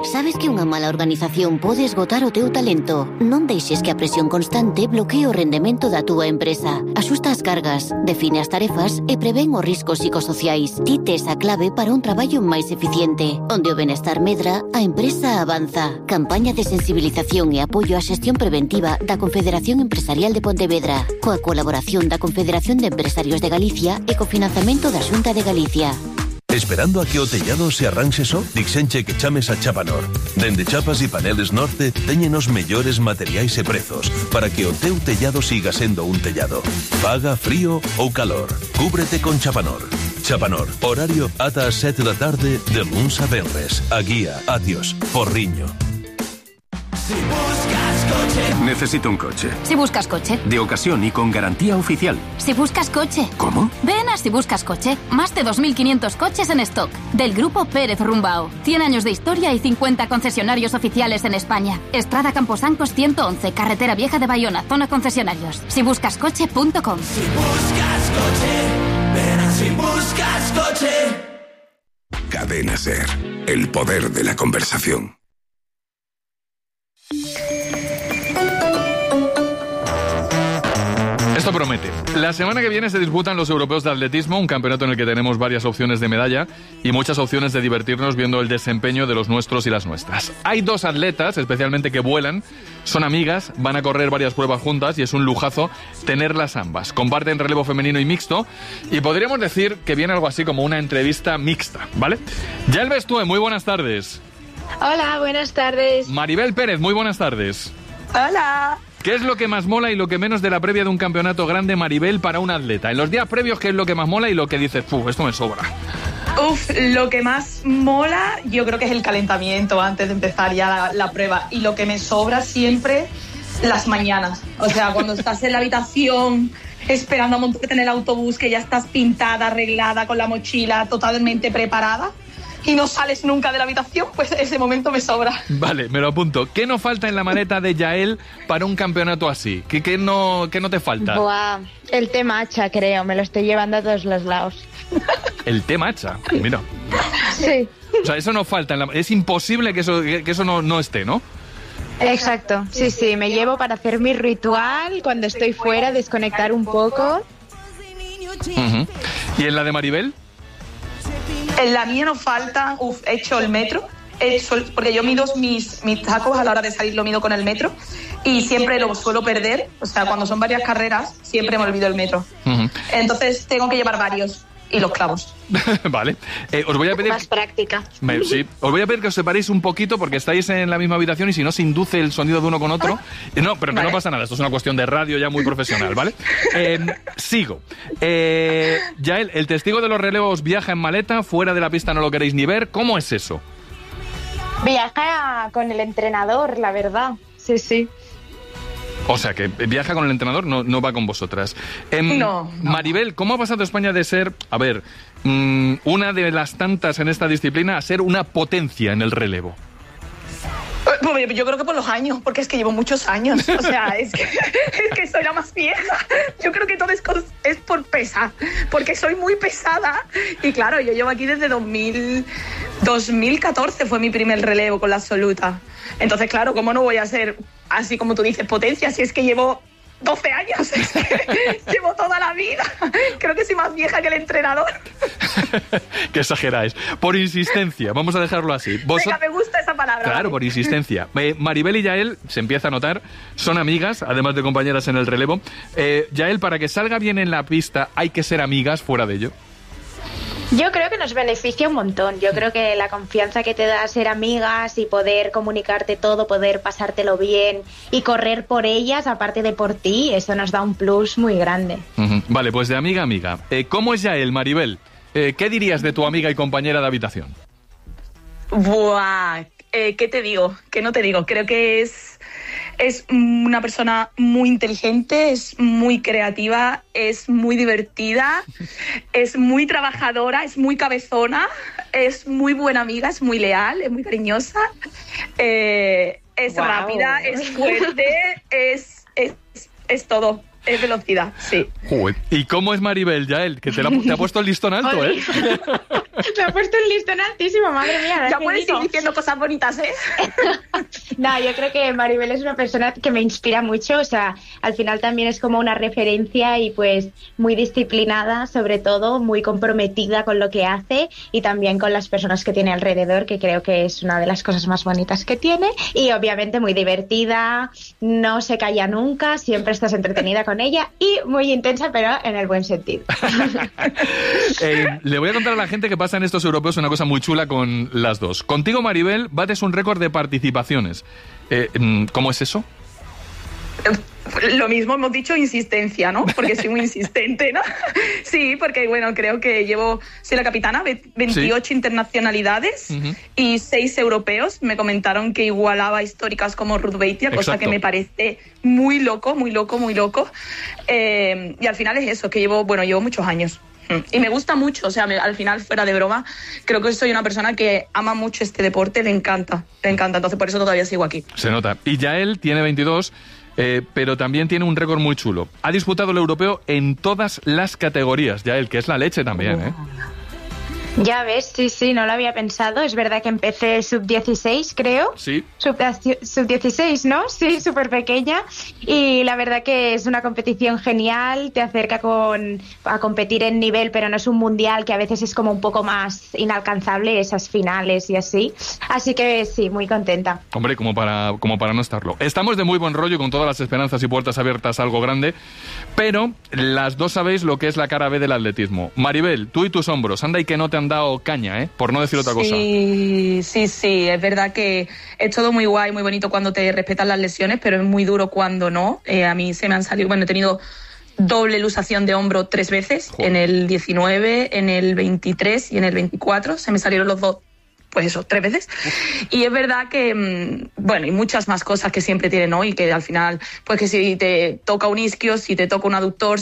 Sabes que unha mala organización pode esgotar o teu talento. Non deixes que a presión constante bloquee o rendemento da túa empresa. Axusta as cargas, define as tarefas e prevén os riscos psicosociais. Ti tes a clave para un traballo máis eficiente. Onde o benestar medra, a empresa avanza. Campaña de sensibilización e apoio á xestión preventiva da Confederación Empresarial de Pontevedra, coa colaboración da Confederación de Empresarios de Galicia e co financiamento da Xunta de Galicia. Esperando a que o tellado se arranxe só? Dixenche que chames a Chapanor. Dende Chapas e Paneles Norte teñen os mellores materiais e prezos para que o teu tellado siga sendo un tellado. Faga frío ou calor. Cúbrete con Chapanor. Chapanor, horario ata as 7 da tarde de luns a venres. A guía, adiós, Porriño. Si buscas coche. Necesito un coche. Si buscas coche. De ocasión y con garantía oficial. Si buscas coche. ¿Cómo? Ven a Si buscas coche. Más de 2.500 coches en stock. Del grupo Pérez Rumbao. 100 años de historia y 50 concesionarios oficiales en España. Estrada Camposancos 111, Carretera Vieja de Bayona, zona concesionarios. Sibuscascoche.com. Si buscas coche. Ven a Si buscas coche. Cadena SER. El poder de la conversación. Esto promete. La semana que viene se disputan los europeos de atletismo, un campeonato en el que tenemos varias opciones de medalla y muchas opciones de divertirnos viendo el desempeño de los nuestros y las nuestras. Hay dos atletas, especialmente que vuelan, son amigas, van a correr varias pruebas juntas y es un lujazo tenerlas ambas. Comparten relevo femenino y mixto y podríamos decir que viene algo así como una entrevista mixta, ¿vale? Yael Bestúe, muy buenas tardes. Hola, buenas tardes. Maribel Pérez, muy buenas tardes. Hola. ¿Qué es lo que más mola y lo que menos de la previa de un campeonato grande, Maribel, para un atleta? En los días previos, ¿qué es lo que más mola y lo que dices, esto me sobra? Lo que más mola yo creo que es el calentamiento antes de empezar ya la prueba. Y lo que me sobra siempre, las mañanas. O sea, cuando estás en la habitación esperando a montarte en el autobús, que ya estás pintada, arreglada, con la mochila totalmente preparada y no sales nunca de la habitación, pues ese momento me sobra. Vale, me lo apunto. ¿Qué no falta en la maleta de Yael para un campeonato así? ¿Qué no te falta? Buah, el té matcha, creo. Me lo estoy llevando a todos los lados. El té matcha, mira. Sí. O sea, eso no falta. Es imposible que eso no esté, ¿no? Exacto. Sí. Me llevo para hacer mi ritual cuando estoy fuera, desconectar un poco. Uh-huh. ¿Y en la de Maribel? En la mía no falta, he hecho el metro, porque yo mido mis tacos a la hora de salir, lo mido con el metro y siempre lo suelo perder, o sea, cuando son varias carreras siempre me olvido el metro. Uh-huh. Entonces tengo que llevar varios y los clavos. Vale. Os voy a pedir... Más práctica. Sí. Os voy a pedir que os separéis un poquito porque estáis en la misma habitación y si no se induce el sonido de uno con otro. No, pero que no pasa nada. Esto es una cuestión de radio ya muy profesional, ¿vale? Sigo. Yael, el testigo de los relevos viaja en maleta, fuera de la pista no lo queréis ni ver. ¿Cómo es eso? Viaja con el entrenador, la verdad. Sí. O sea, que viaja con el entrenador, no va con vosotras. No. Maribel, ¿cómo ha pasado España de ser, una de las tantas en esta disciplina a ser una potencia en el relevo? Yo creo que por los años, porque es que llevo muchos años. O sea, es que soy la más vieja. Yo creo que todo es por pesar, porque soy muy pesada. Y claro, yo llevo aquí desde 2014 fue mi primer relevo con la absoluta. Entonces, claro, ¿cómo no voy a ser, así como tú dices, potencia si es que llevo 12 años? Es que llevo toda la vida. Creo que soy más vieja que el entrenador. Qué exageráis. Por insistencia, vamos a dejarlo así. Venga, me gusta esa palabra. Claro, ¿vale? Por insistencia. Maribel y Yael, se empieza a notar, son amigas, además de compañeras en el relevo. Yael, para que salga bien en la pista, ¿hay que ser amigas fuera de ello? Yo creo que nos beneficia un montón. Yo creo que la confianza que te da ser amigas y poder comunicarte todo, poder pasártelo bien y correr por ellas, aparte de por ti, eso nos da un plus muy grande. Uh-huh. Vale, pues de amiga a amiga. ¿Cómo es Yael, Maribel? ¿Qué dirías de tu amiga y compañera de habitación? Buah, ¿qué te digo? ¿Qué no te digo? Creo que es una persona muy inteligente, es muy creativa, es muy divertida, es muy trabajadora, es muy cabezona, es muy buena amiga, es muy leal, es muy cariñosa, es rápida, es fuerte, es todo. es velocidad, sí. Joder. ¿Y cómo es Maribel, Yael? Que te ha puesto el listón alto, ¿eh? Me ha puesto el listón altísimo, madre mía. Ya puedes ir diciendo cosas bonitas, ¿eh? No, yo creo que Maribel es una persona que me inspira mucho, o sea, al final también es como una referencia y pues muy disciplinada, sobre todo, muy comprometida con lo que hace y también con las personas que tiene alrededor, que creo que es una de las cosas más bonitas que tiene, y obviamente muy divertida, no se calla nunca, siempre estás entretenida con ella y muy intensa, pero en el buen sentido. Le voy a contar a la gente que pasa en estos europeos una cosa muy chula con las dos. Contigo, Maribel, bates un récord de participaciones. ¿Cómo es eso? Lo mismo hemos dicho, insistencia, ¿no? Porque soy muy insistente, ¿no? Sí, porque, bueno, creo que soy la capitana, 28 internacionalidades y 6 europeos. Me comentaron que igualaba históricas como Ruth Beitia, cosa que me parece muy loco, muy loco, muy loco. Y al final es eso, que llevo muchos años. Y me gusta mucho, o sea, al final, fuera de broma, creo que soy una persona que ama mucho este deporte, le encanta, entonces por eso todavía sigo aquí. Se nota. Y Yael tiene 22, pero también tiene un récord muy chulo. Ha disputado el europeo en todas las categorías, Yael, que es la leche también, ¿eh? Ya ves, sí, no lo había pensado. Es verdad que empecé sub-16, creo. Sí. Sub-16, ¿no? Sí, súper pequeña. Y la verdad que es una competición genial, te acerca a competir en nivel, pero no es un mundial, que a veces es como un poco más inalcanzable, esas finales y así. Así que sí, muy contenta. Hombre, como para no estarlo. Estamos de muy buen rollo, con todas las esperanzas y puertas abiertas a algo grande, pero las dos sabéis lo que es la cara B del atletismo. Maribel, tú y tus hombros, anda y que no te han dado caña, por no decir otra cosa. Sí, es verdad que es todo muy guay, muy bonito cuando te respetan las lesiones, pero es muy duro cuando no. A mí se me han salido, he tenido doble luxación de hombro 3 veces, en el 19, en el 23 y en el 24, se me salieron los dos, pues eso, 3 veces. Y es verdad que, y muchas más cosas que siempre tienen, ¿no? Y que al final, pues que si te toca un isquio, si te toca un aductor,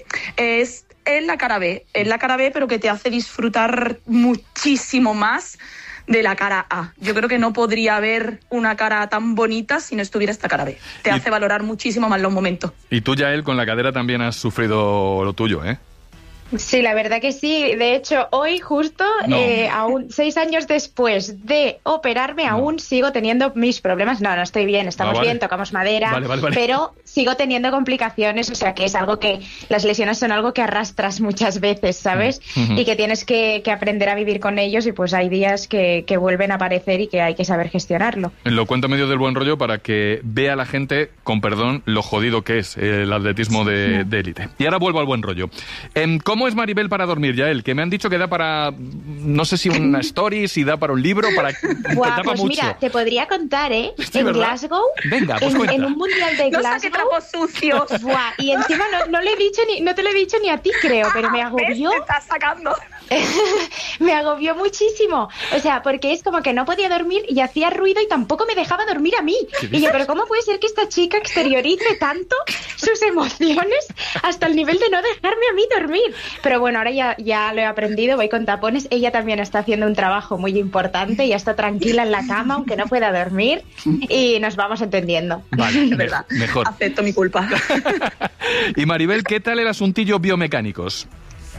es la cara B, pero que te hace disfrutar muchísimo más de la cara A. Yo creo que no podría haber una cara A tan bonita si no estuviera esta cara B. Te hace valorar muchísimo más los momentos. Y tú, Yael, con la cadera también has sufrido lo tuyo, ¿eh? Sí, la verdad que sí. De hecho, hoy justo, aún 6 años después de operarme, aún sigo teniendo mis problemas. No estoy bien, estamos bien, tocamos madera, pero sigo teniendo complicaciones, o sea que es algo que, las lesiones son algo que arrastras muchas veces, ¿sabes? Y que tienes que aprender a vivir con ellos, y pues hay días que vuelven a aparecer y que hay que saber gestionarlo. Lo cuento medio del buen rollo para que vea la gente, con perdón, lo jodido que es el atletismo de élite. Y ahora vuelvo al buen rollo. ¿Cómo es Maribel para dormir, Yael? Que me han dicho que da para, no sé si una story, si da para un libro, para... Buah, pues mucho. Mira, te podría contar, Sí, en ¿verdad? Glasgow, venga, pues en un mundial de Glasgow... No saque trapos sucios. Buah, y encima no te lo he dicho ni a ti, creo, pero me agobió... ¿Ves? Te estás sacando. Me agobió muchísimo, o sea, porque es como que no podía dormir y hacía ruido y tampoco me dejaba dormir a mí. Y yo, pero ¿cómo puede ser que esta chica exteriorice tanto sus emociones hasta el nivel de no dejarme a mí dormir? Pero bueno, ahora ya lo he aprendido, voy con tapones. Ella también está haciendo un trabajo muy importante, ya está tranquila en la cama, aunque no pueda dormir, y nos vamos entendiendo. Vale, es verdad, mejor. Acepto mi culpa. Y Maribel, ¿qué tal el asuntillo biomecánicos?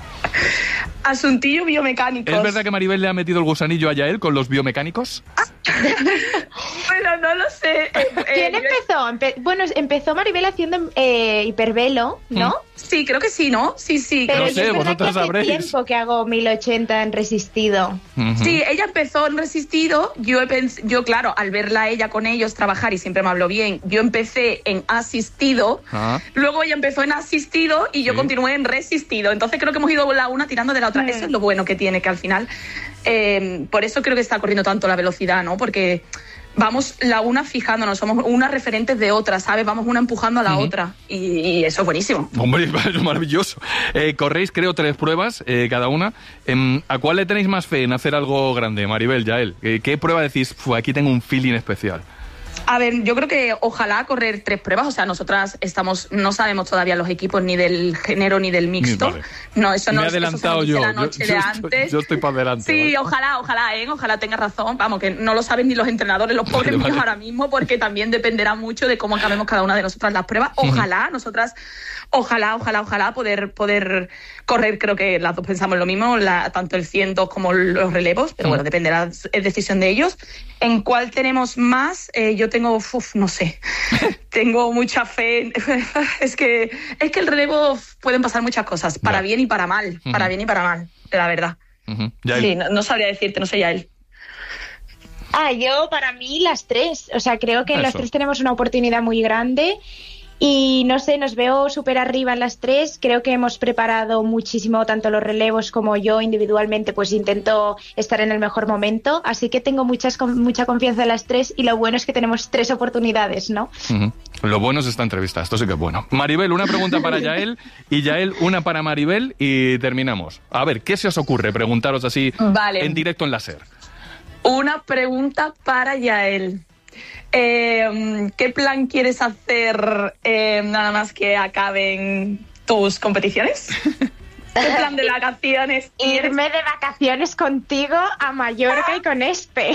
Asuntillo biomecánicos. ¿Es verdad que Maribel le ha metido el gusanillo a Yael con los biomecánicos? Bueno, no lo sé. ¿Quién empezó? Empezó Maribel haciendo hipervelo, ¿no? Sí, creo que sí, ¿no? Sí. Pero no sé, vosotros sabréis. Hace tiempo que hago 1080 en resistido. Sí, ella empezó en resistido. Yo, claro, al verla a ella con ellos trabajar, y siempre me habló bien, yo empecé en asistido, luego ella empezó en asistido y yo continué en resistido. Entonces creo que hemos ido la una tirando de la otra. Eso es lo bueno que tiene, que al final, por eso creo que está corriendo tanto la velocidad, ¿no? Porque vamos la una fijándonos, somos unas referentes de otra, ¿sabes? Vamos una empujando a la otra, y eso es buenísimo. Hombre, es maravilloso. Corréis, creo, 3 pruebas cada una. ¿A cuál le tenéis más fe en hacer algo grande, Maribel, Yael? ¿Qué prueba decís, aquí tengo un feeling especial? A ver, yo creo que ojalá correr 3 pruebas. O sea, nosotras no sabemos todavía los equipos ni del género ni del mixto. Vale. No, eso no. Me he adelantado yo. La noche de antes. Yo estoy para adelante. Sí, ¿vale? ojalá tenga razón. Vamos, que no lo saben ni los entrenadores, los pobres míos ahora mismo, porque también dependerá mucho de cómo acabemos cada una de nosotras las pruebas. Ojalá nosotras ojalá poder correr. Creo que las dos pensamos lo mismo, tanto el 100 como los relevos, pero bueno, dependerá, es decisión de ellos. ¿En cuál tenemos más? Yo tengo, no sé, tengo mucha fe. Es que el relevo pueden pasar muchas cosas, para bien y para mal, la verdad. Sí, no sabría decirte, no sé ya él. Yo, para mí, las tres. O sea, creo que en las tres tenemos una oportunidad muy grande y, no sé, nos veo súper arriba en las tres. Creo que hemos preparado muchísimo, tanto los relevos como yo individualmente, pues intento estar en el mejor momento. Así que tengo mucha confianza en las tres y lo bueno es que tenemos tres oportunidades, ¿no? Lo bueno es esta entrevista, esto sí que es bueno. Maribel, una pregunta para Yael y Yael, una para Maribel y terminamos. A ver, ¿qué se os ocurre preguntaros así en directo en la SER? Una pregunta para Yael. ¿Qué plan quieres hacer nada más que acaben tus competiciones? ¿Qué plan de vacaciones? Irme de vacaciones contigo a Mallorca y con Espe.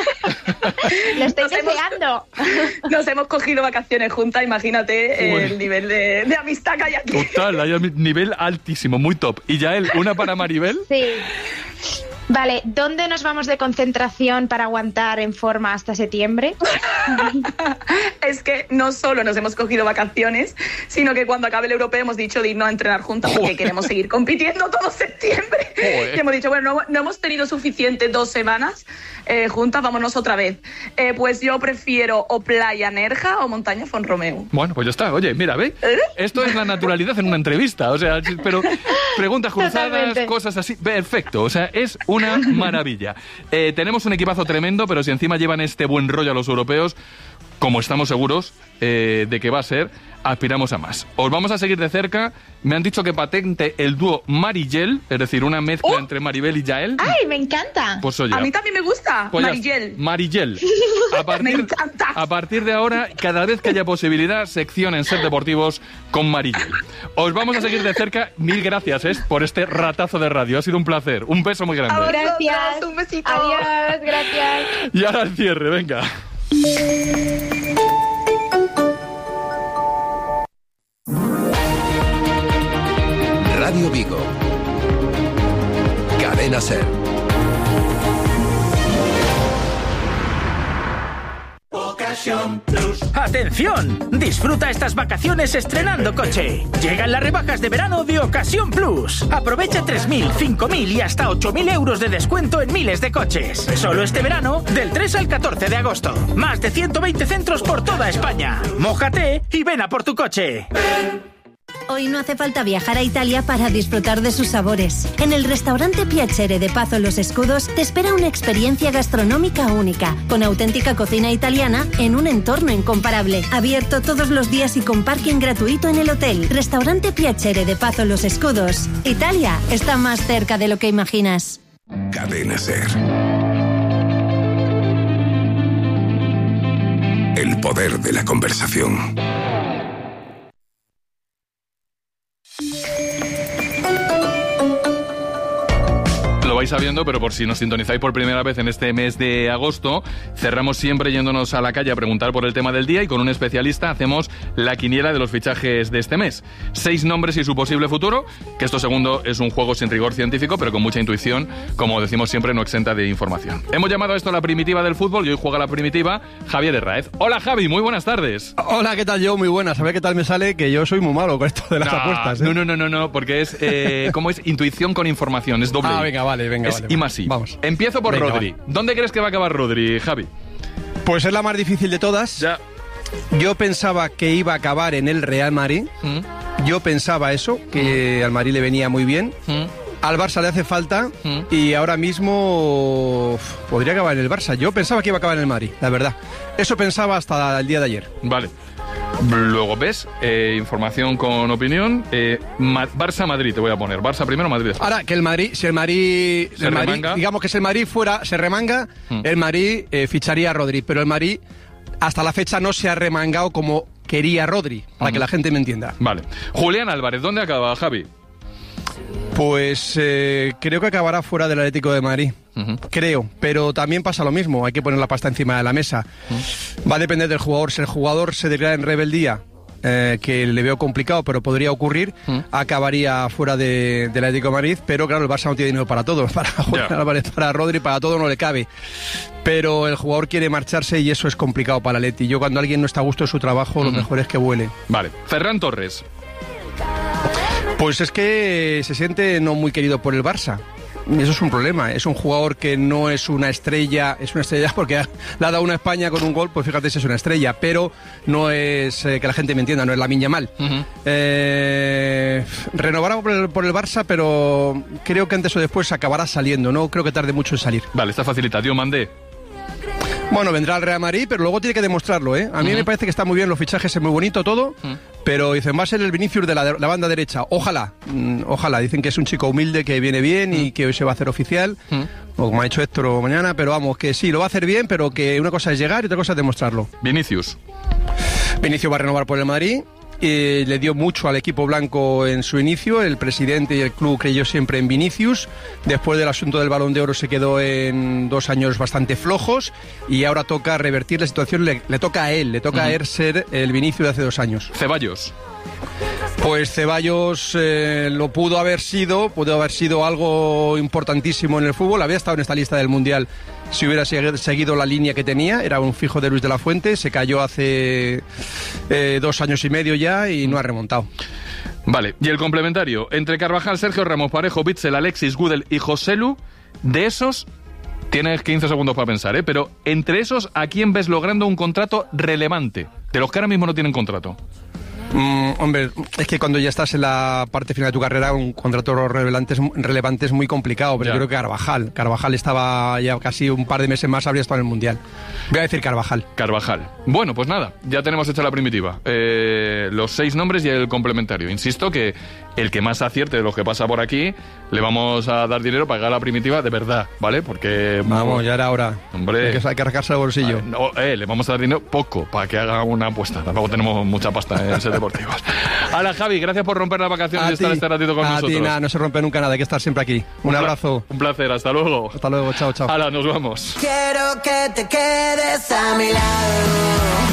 Lo estoy deseando. Nos hemos cogido vacaciones juntas, imagínate el nivel de amistad que hay aquí. Total, hay nivel altísimo, muy top. ¿Y Yael, una para Maribel? Sí. Vale, ¿dónde nos vamos de concentración para aguantar en forma hasta septiembre? Es que no solo nos hemos cogido vacaciones, sino que cuando acabe el europeo hemos dicho de irnos a entrenar juntas porque queremos seguir compitiendo todo septiembre. Y hemos dicho, bueno, no hemos tenido suficiente 2 semanas juntas, vámonos otra vez. Pues yo prefiero o Playa Nerja o Montaña Font-Romeu. Bueno, pues ya está. Oye, mira, ¿ve? Esto es la naturalidad en una entrevista. O sea, pero preguntas cruzadas, cosas así. Perfecto. O sea, es una maravilla. Tenemos un equipazo tremendo, pero si encima llevan este buen rollo a los europeos, como estamos seguros de que va a ser, aspiramos a más. Os vamos a seguir de cerca. Me han dicho que patente el dúo Marigel, es decir, una mezcla entre Maribel y Yael. ¡Ay, me encanta! Pues oye, a mí también me gusta, pues Marigel. Me encanta. A partir de ahora, cada vez que haya posibilidad, sección en Ser Deportivos con Marigel. Os vamos a seguir de cerca. Mil gracias por este ratazo de radio. Ha sido un placer. Un beso muy grande. Gracias. Un besito. Adiós, gracias. Y ahora el cierre, venga. Radio Vigo. Cadena SER. Ocasión Plus. ¡Atención! Disfruta estas vacaciones estrenando coche. Llegan las rebajas de verano de Ocasión Plus. Aprovecha 3.000, 5.000 y hasta 8.000 euros de descuento en miles de coches. Solo este verano, del 3 al 14 de agosto. Más de 120 centros por toda España. Mójate y ven a por tu coche. Hoy no hace falta viajar a Italia para disfrutar de sus sabores. En el restaurante Piacere de Pazo Los Escudos te espera una experiencia gastronómica única, con auténtica cocina italiana en un entorno incomparable. Abierto todos los días y con parking gratuito en el hotel. Restaurante Piacere de Pazo Los Escudos. Italia está más cerca de lo que imaginas. Cadena SER. El poder de la conversación. Lo vais sabiendo, pero por si nos sintonizáis por primera vez en este mes de agosto, cerramos siempre yéndonos a la calle a preguntar por el tema del día y con un especialista hacemos la quiniela de los fichajes de este mes. 6 nombres y su posible futuro, que esto segundo es un juego sin rigor científico, pero con mucha intuición, como decimos siempre, no exenta de información. Hemos llamado a esto la primitiva del fútbol y hoy juega la primitiva Javier Herráez. Hola Javi, muy buenas tardes. Hola, ¿qué tal? Yo, muy buenas. A ver qué tal me sale, que yo soy muy malo con esto de las apuestas. No, porque es, ¿cómo es? Intuición con información, es doble. Venga, vale. Es I más I. Vamos. Empiezo por Rodri. Vale. ¿Dónde crees que va a acabar Rodri, Javi? Pues es la más difícil de todas. Ya. Yo pensaba que iba a acabar en el Real Madrid. Yo pensaba eso, que al Madrid le venía muy bien. Al Barça le hace falta y ahora mismo podría acabar en el Barça. Yo pensaba que iba a acabar en el Madrid, la verdad. Eso pensaba hasta el día de ayer. Vale. Luego ves, información con opinión. Barça-Madrid te voy a poner. Barça primero, Madrid después. Ahora, que el Madrid, si el Madrid, digamos que si el Madrid se remanga, el Madrid ficharía a Rodri, pero el Madrid hasta la fecha no se ha remangado como quería Rodri, para que la gente me entienda. Vale. Julián Álvarez, ¿dónde acaba, Javi? Pues creo que acabará fuera del Atlético de Madrid. Creo, pero también pasa lo mismo, hay que poner la pasta encima de la mesa. Va a depender del jugador. Si el jugador se declara en rebeldía que le veo complicado, pero podría ocurrir, acabaría fuera del Atlético de Madrid, pero claro, el Barça no tiene dinero para todo, para Julián Álvarez, para Rodri, para todo no le cabe. Pero el jugador quiere marcharse y eso es complicado para el Atleti. Yo cuando alguien no está a gusto de su trabajo, lo mejor es que vuele. Vale, Ferran Torres. Pues es que se siente no muy querido por el Barça. Eso es un problema. Es un jugador que no es una estrella porque le ha dado una España con un gol, pues fíjate si es una estrella, pero no es, que la gente me entienda, no es Lamine Yamal. Renovará por el Barça, pero creo que antes o después acabará saliendo, no creo que tarde mucho en salir. Vale, está facilita. Diomandé. Bueno, vendrá al Real Madrid, pero luego tiene que demostrarlo, ¿eh? A mí me parece que está muy bien, los fichajes es muy bonito todo, pero dicen, va a ser el Vinicius de la banda derecha. Ojalá, dicen que es un chico humilde, que viene bien y que hoy se va a hacer oficial, o como ha dicho Héctor mañana, pero vamos, que sí, lo va a hacer bien, pero que una cosa es llegar y otra cosa es demostrarlo. Vinicius va a renovar por el Madrid. Le dio mucho al equipo blanco en su inicio, el presidente y el club creyó siempre en Vinicius, después del asunto del Balón de Oro se quedó en 2 años bastante flojos y ahora toca revertir la situación, le toca a él ser el Vinicius de hace 2 años. Ceballos. Pues Ceballos lo pudo haber sido algo importantísimo en el fútbol, había estado en esta lista del Mundial si hubiera seguido la línea que tenía, era un fijo de Luis de la Fuente, se cayó hace 2 años y medio ya y no ha remontado. Vale, y el complementario, entre Carvajal, Sergio Ramos, Parejo, Witsel, Alexis, Gudel y Joselu, de esos tienes 15 segundos para pensar, pero entre esos, ¿a quién ves logrando un contrato relevante? De los que ahora mismo no tienen contrato. Hombre, es que cuando ya estás en la parte final de tu carrera, un contrato relevante es muy complicado, pero yo creo que Carvajal estaba ya casi un par de meses más, habría estado en el Mundial. Voy a decir Carvajal. Bueno, pues nada, ya tenemos hecha la primitiva. Los 6 nombres y el complementario. Insisto que el que más acierte de los que pasa por aquí, le vamos a dar dinero para pagar la primitiva de verdad, ¿vale? Porque... Vamos, ya era hora. Hombre... Hay que arrancarse el bolsillo. Le vamos a dar dinero poco para que haga una apuesta. Tampoco tenemos mucha pasta en Ser Deportivos. Hola, Javi, gracias por romper las vacaciones y estar este ratito con nosotros. A ti, nada, no se rompe nunca nada, hay que estar siempre aquí. Un abrazo. Un placer, hasta luego. Hasta luego, chao, chao. Hala, nos vamos. Quiero que te quedes a mi lado.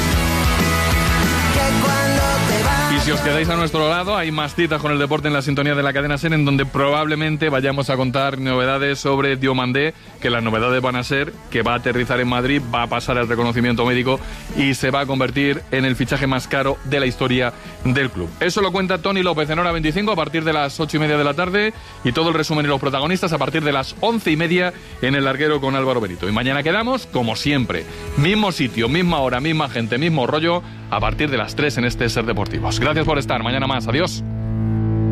Y si os quedáis a nuestro lado, hay más citas con el deporte en la sintonía de la cadena SER, en donde probablemente vayamos a contar novedades sobre Diomandé, que las novedades van a ser que va a aterrizar en Madrid, va a pasar el reconocimiento médico y se va a convertir en el fichaje más caro de la historia del club. Eso lo cuenta Tony López en Hora 25 a partir de las 8:30 de la tarde y todo el resumen y los protagonistas a partir de las 11:30 en El Larguero con Álvaro Benito. Y mañana quedamos, como siempre, mismo sitio, misma hora, misma gente, mismo rollo, a partir de las 3 en este Ser Deportivos. Gracias por estar, mañana más, adiós.